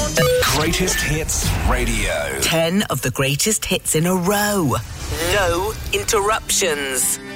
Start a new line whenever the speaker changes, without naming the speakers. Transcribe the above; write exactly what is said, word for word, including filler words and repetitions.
Greatest Hits Radio.
Ten of the greatest hits in a row. No interruptions.